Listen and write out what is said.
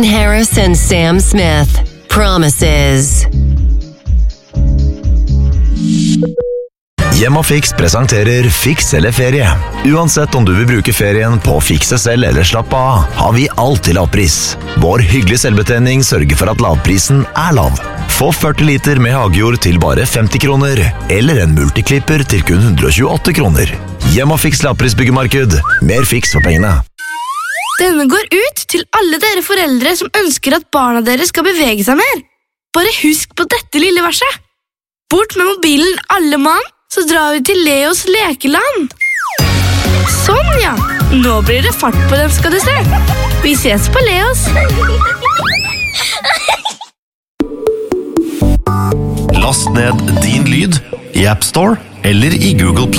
Harris and Sam Smith. Promises. Hjem og Fiks presenterer Fiks eller ferie. Uansett om du vil bruke ferien på å fikse selv eller slappe av, har vi alltid lavpris. Vår hyggelige selvbetjening sørger for at lavprisen er lav. Få 40 liter med hagejord til bare 50 kroner, eller en multiklipper til kun 128 kroner. Hjem og Fiks lavprisbyggemarked. Mer fiks for pengene. Denne går ut til alle dere foreldre som ønsker at barna deres skal bevege seg mer. Bare husk på dette lille verset. Bort med mobilen alle mann, så drar vi til Leos lekeland. Sånn, ja. Nå blir det fart på dem, skal du se. Vi ses på Leos. Last ned Din Lyd i App Store eller i Google Play.